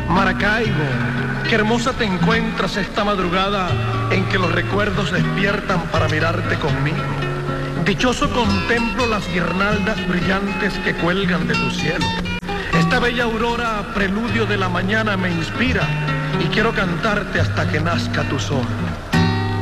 Maracaibo, qué hermosa te encuentras esta madrugada en que los recuerdos despiertan para mirarte conmigo. Dichoso contemplo las guirnaldas brillantes que cuelgan de tu cielo. Esta bella aurora, preludio de la mañana, me inspira y quiero cantarte hasta que nazca tu sol.